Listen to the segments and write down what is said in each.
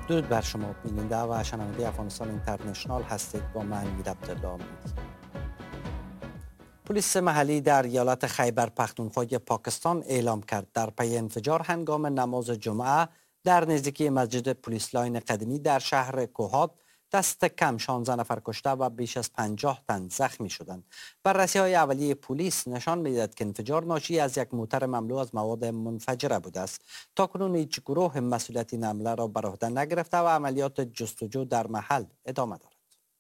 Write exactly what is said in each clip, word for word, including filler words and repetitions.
درود بر شما بیننده و شنونده افغانستان اینترنشنال هستید. با من میر عبدالله امیدی. پلیس محلی در ایالت خیبر پختونخوا پاکستان اعلام کرد در پی انفجار هنگام نماز جمعه در نزدیکی مسجد پلیس لاین قدیمی در شهر کوهات دست کم شانزده نفر کشته و بیش از پنجاه تن زخمی شدند. بررسی های اولیه پلیس نشان می‌دهد که انفجار ناشی از یک موتر مملو از مواد منفجره بوده است. تاکنون هیچ گروه مسئولیت این حمله را بر عهده نگرفته و عملیات جستجو در محل ادامه دارد.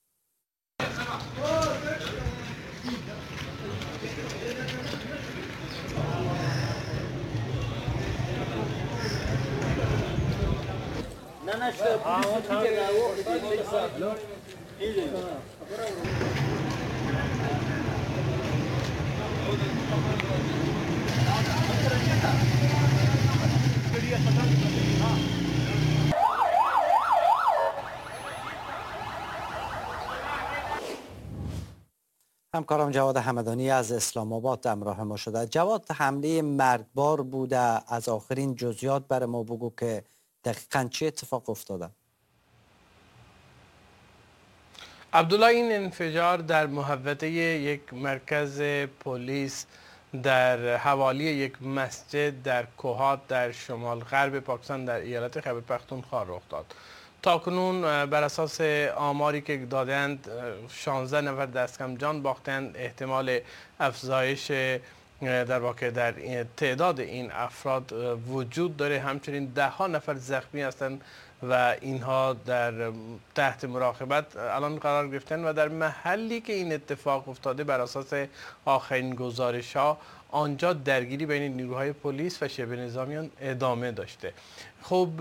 همکارم جواد همدانی از اسلام آباد همراه ما شده. جواد، حمله مرگبار بوده، از آخرین جزئیات برای ما بگو که دقیقاً چه اتفاق افتاده؟ عبدالله، این انفجار در محوطه یک مرکز پلیس در حوالی یک مسجد در کوهات در شمال غرب پاکستان در ایالت خیبر پختونخوا رخ داد. تاکنون بر اساس آماری که دادند شانزده نفر دست کم جان باختند. احتمال افزایش در واقع در تعداد این افراد وجود داره. همچنین ده ها نفر زخمی هستند و اینها در تحت مراقبت الان قرار گرفتن و در محلی که این اتفاق افتاده بر اساس آخرین گزارش ها آنجا درگیری بین نیروهای پلیس و شبه نظامیان ادامه داشته. خب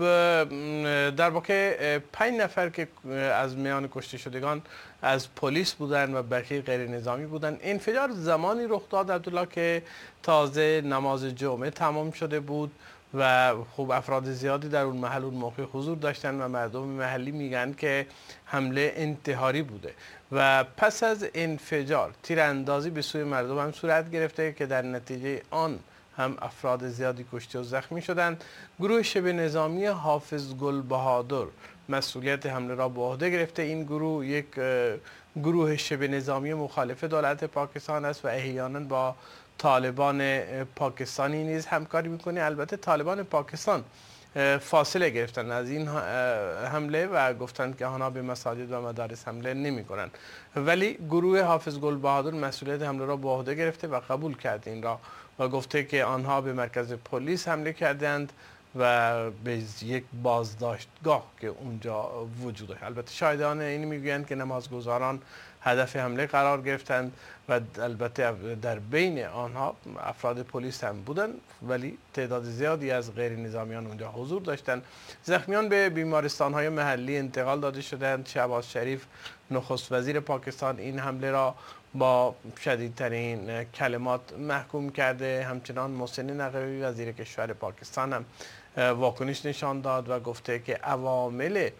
در واقع پنج نفر که از میان کشته شدگان از پلیس بودن و بقیه غیر نظامی بودن. انفجار زمانی رخ داد عبدالله که تازه نماز جمعه تمام شده بود و خب افراد زیادی در اون محل اون موقع حضور داشتن و مردم محلی میگن که حمله انتحاری بوده و پس از انفجار تیراندازی به سوی مردم هم صورت گرفته که در نتیجه آن هم افراد زیادی کشته و زخمی شدند. گروه شبه نظامی حافظ گل بهادر مسئولیت حمله را به عهده گرفته. این گروه یک گروه شبه نظامی مخالف دولت پاکستان است و احیانا با طالبان پاکستانی نیز همکاری میکنه. البته طالبان پاکستان فاصله گرفتن از این حمله و گفتند که آنها به مساجد و مدارس حمله نمی کنند، ولی گروه حافظ گل بهادر مسئولیت حمله را به عهده گرفته و قبول کرده این را و گفته که آنها به مرکز پلیس حمله کردند و به یک بازداشتگاه که اونجا وجود داشت. البته شاهدان این میگویند که نمازگزاران هدف حمله قرار گرفتند و البته در بین آنها افراد پلیس هم بودند، ولی تعداد زیادی از غیر نظامیان اونجا حضور داشتند. زخمیان به بیمارستان‌های محلی انتقال داده شدند. شهباز شریف نخست وزیر پاکستان این حمله را با شدیدترین کلمات محکوم کرده. همچنان محسن نقوی وزیر کشور پاکستان هم واکنش نشان داد و گفته که عوامل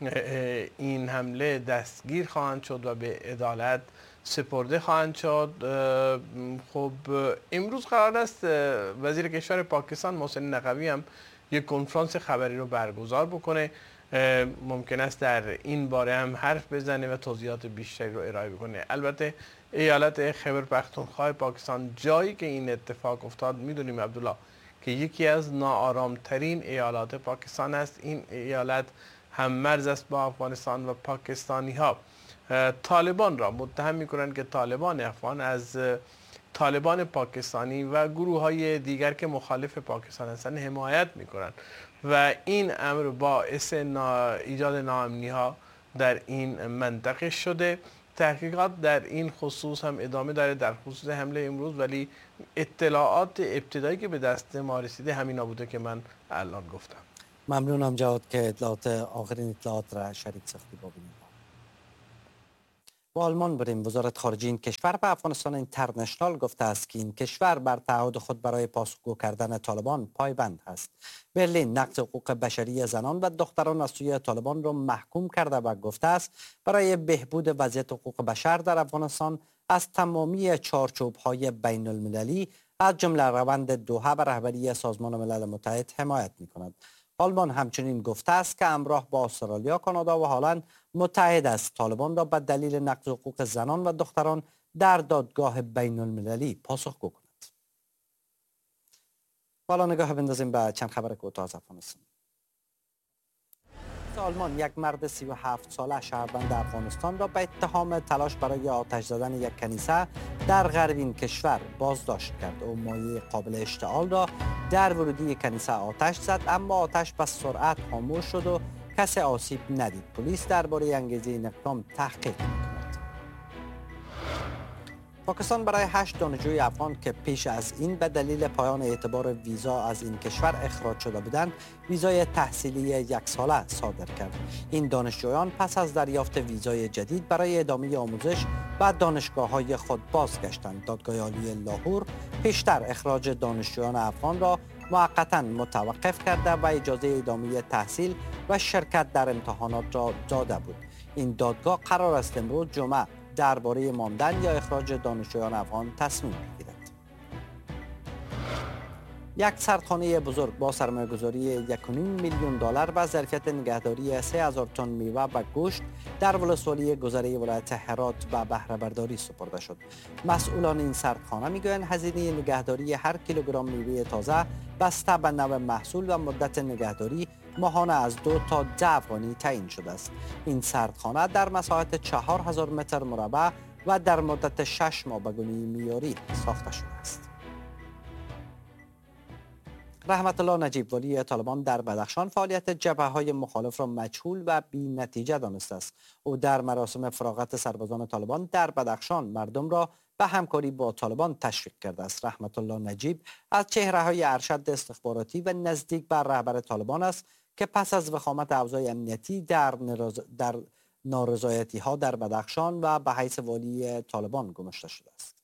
این حمله دستگیر خواهند شد و به عدالت سپرده خواهند شد. خب امروز قرار است وزیر کشور پاکستان محسن نقوی هم یک کنفرانس خبری رو برگزار بکنه. ممکن است در این باره هم حرف بزنه و توضیحات بیشتری رو ارائه بکنه. البته ایالت خیبر پختونخوا پاکستان جایی که این اتفاق افتاد میدونیم عبدالله که یکی از ناآرامترین ایالات پاکستان است. این ایالت هم مرز است با افغانستان و پاکستانی ها طالبان را متهم میکنند که طالبان افغان از طالبان پاکستانی و گروه های دیگر که مخالف پاکستان هستند حمایت میکنند و این امر باعث نا... ایجاد ناامنی ها در این منطقه شده. تحقیقات در این خصوص هم ادامه داره در خصوص حمله امروز، ولی اطلاعات ابتدایی که به دست ما رسیده همینا بوده که من الان گفتم. ممنونم جواد که اطلاعات آخرین اطلاعات را شریک ساختی با بیننده. با آلمان بریم. وزارت خارجه این کشور به افغانستان اینترنشنال گفته است که این کشور بر تعهد خود برای پاسخگو کردن طالبان پایبند است. برلین نقض حقوق بشری زنان و دختران از سوی طالبان را محکوم کرده و گفته است برای بهبود وضعیت حقوق بشر در افغانستان از تمامی چارچوب‌های بین المللی از جمله روند دوحه به رهبری سازمان ملل متحد حمایت می‌کند. آلمان همچنین گفته است که همراه با استرالیا، کانادا و هلند متحد است طالبان را به دلیل نقض حقوق زنان و دختران در دادگاه بین المللی پاسخگو کند. حالا نگاه بندازیم به چند خبر کوتاه از افغانستان. آلمان یک مرد سی و هفت ساله شهروند افغانستان را به اتهام تلاش برای آتش زدن یک کنیسه در غربین کشور بازداشت کرد. او مایع قابل اشتعال را در ورودی کنیسه آتش زد، اما آتش به سرعت خاموش شد و کسی آسیب ندید. پلیس درباره انگیزه این اقدام تحقیق می‌کند. پاکستان برای هشت دانشجوی افغان که پیش از این به دلیل پایان اعتبار ویزا از این کشور اخراج شده بودند، ویزای تحصیلی یک ساله صادر کرد. این دانشجویان پس از دریافت ویزای جدید برای ادامه آموزش به دانشگاه‌های خود بازگشتند. دادگاه عالی لاهور پیشتر اخراج دانشجویان افغان را موقتا متوقف کرده و اجازه ادامه تحصیل و شرکت در امتحانات را داده بود. این دادگاه قرار است امروز جمعه درباره ماندن یا اخراج دانشجویان افغان تصمیم بگیرد. یک سردخانه بزرگ با سرمایه‌گذاری یک و نیم میلیون دلار و ظرفیت نگهداری سه هزار تن میوه و گوشت در ولسوالی گذره ولایت هرات به بهره برداری سپرده شد. مسئولان این سردخانه میگویند هزینه نگهداری هر کیلوگرم میوه تازه بسته به نوع محصول و مدت نگهداری ماهانه از دو تا ده افغانی تعیین شده است. این سردخانه در مساحت چهار هزار متر مربع و در مدت شش ماه به گونه معیاری ساخته شده است. رحمت الله نجیب ولی طالبان در بدخشان فعالیت جبهه‌های مخالف را مجهول و بی‌نتیجه دانسته است. او در مراسم فراغت سربازان طالبان در بدخشان مردم را به همکاری با طالبان تشویق کرده است. رحمت الله نجیب از چهره‌های ارشد استخباراتی و نزدیک به رهبر طالبان است که پس از وخامت اوضاع امنیتی در, در نارضایتی‌ها در بدخشان و به حیث والی طالبان گماشته شده است.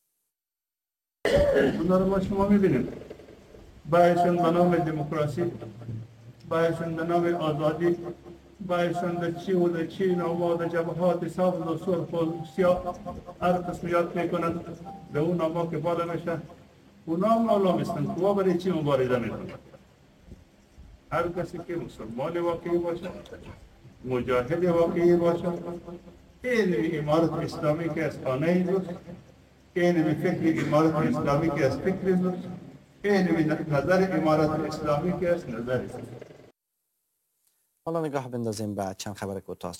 ما شما می‌بینیم بایشون به نام دموکراسی، بایشون به نام آزادی، بایشون در چی و در چی نام در جبهات سبز و سرخ و سیاه هر قسمیات میکنند به اون نام که بالا میشه اونا هم نام هستند که برای چی مبارزه میکنند. هر کسی که مسلمان واقعی باشه، مجاهد واقعی باشه، این امارت اسلامی که از خانه ایزوست، این فکر امارت اسلامی که از فکر ایزوست، این نظر امارت اسلامی که است نظر است. حالا نگاه بندازیم به چند خبر کوتاه.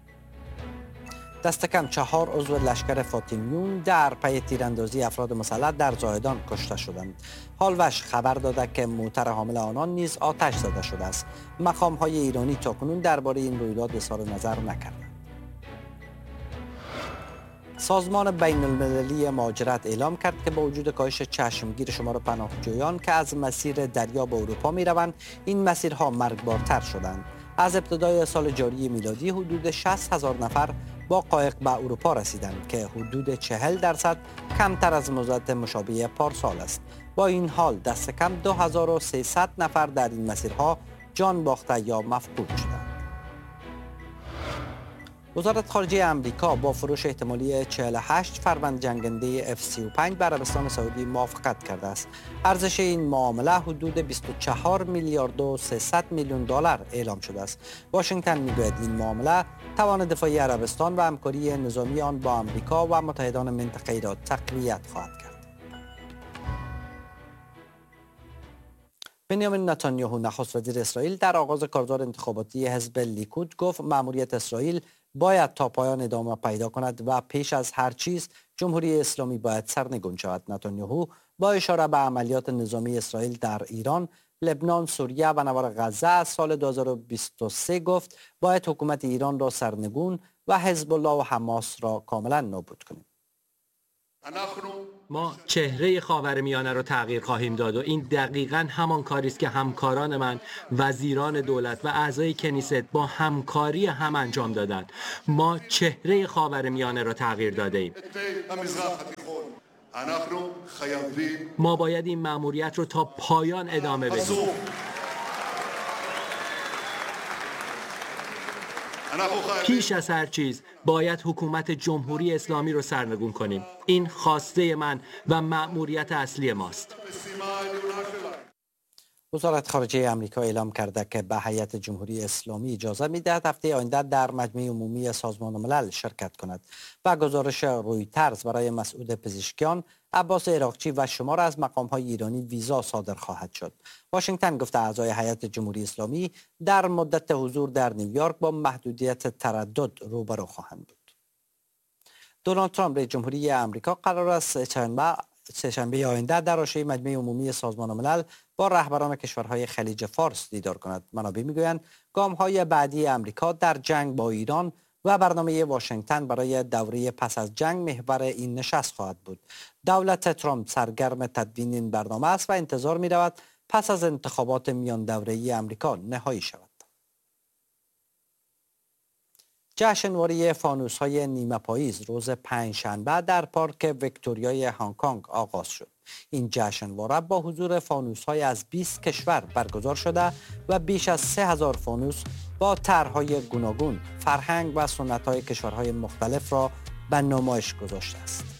دست کم چهار عضو لشکر فاطمیون در پی تیراندازی افراد مسلح در زاهدان کشته شدند. حالوش خبر داده که موتر حامل آنان نیز آتش زده شده است. مقام‌های ایرانی تاکنون درباره این رویداد اظهار نظر نکردند. سازمان بین المللی مهاجرت اعلام کرد که با وجود کاهش چشمگیر شمار پناهجویان که از مسیر دریا به اروپا می روند، این مسیرها مرگبارتر شدند. از ابتدای سال جاری میلادی حدود شصت هزار نفر با قایق به اروپا رسیدند که حدود چهل درصد کمتر از مدت مشابه پارسال است. با این حال دست کم دو هزار و سیصد نفر در این مسیرها جان باخته یا مفقود شدند. وزارت خارجه امریکا با فروش احتمالی چهل و هشت فروند جنگنده اف سی و پنج به عربستان سعودی موافقت کرده است. ارزش این معامله حدود بیست و چهار میلیارد و سیصد میلیون دلار اعلام شده است. واشنگتن میگوید این معامله توان دفاعی عربستان و همکاری نظامی آن با امریکا و متحدان منطقه‌ای را تقویت خواهد کرد. بنیامین نتانیاهو نخست وزیر اسرائیل در آغاز کارزار انتخاباتی حزب لیکود گفت مأموریت اسرائیل باید تا پایان ادامه پیدا کند و پیش از هر چیز جمهوری اسلامی باید سرنگون شود. نتانیاهو با اشاره به عملیات نظامی اسرائیل در ایران، لبنان، سوریه و نوار غزه از سال دو هزار و بیست و سه گفت باید حکومت ایران را سرنگون و حزب الله و حماس را کاملا نابود کنیم. ما چهره خاورمیانه را تغییر خواهیم داد و این دقیقاً همان کاری است که همکاران من، وزیران دولت و اعضای کنیست با همکاری هم انجام دادند. ما چهره خاورمیانه را تغییر داده ایم. ما باید این مأموریت را تا پایان ادامه بدیم. پیش از هر چیز باید حکومت جمهوری اسلامی رو سرنگون کنیم. این خواسته من و مأموریت اصلی ماست. وزارت خارجه آمریکا اعلام کرده که به هیئت جمهوری اسلامی اجازه می‌دهد هفته آینده در مجمع عمومی سازمان ملل شرکت کند و گزارش رویترز برای مسعود پزشکیان، عباس عراقچی و شمار از مقام‌های ایرانی ویزا صادر خواهد شد. واشنگتن گفته اعضای هیئت جمهوری اسلامی در مدت حضور در نیویورک با محدودیت تردد روبرو خواهند بود. دونالد ترامپ رئیس جمهوری آمریکا قرار است چهارشنبه سه‌شنبه آینده در عرشه مجمع عمومی سازمان ملل با رهبران کشورهای خلیج فارس دیدار کند. منابع میگویند گام‌های بعدی آمریکا در جنگ با ایران و برنامه واشنگتن برای دوره پس از جنگ محور این نشست خواهد بود. دولت ترامپ سرگرم تدوین این برنامه است و انتظار می‌رود پس از انتخابات میان دوره‌ای آمریکا نهایی شود. جشنواره فانوس‌های نیمه پاییز روز پنجشنبه در پارک ویکتوریای هنگ کنگ آغاز شد. این جشنواره با حضور فانوس‌های از بیست کشور برگزار شده و بیش از سه هزار فانوس با طرح‌های گوناگون، فرهنگ و سنت‌های کشورهای مختلف را به نمایش گذاشته است.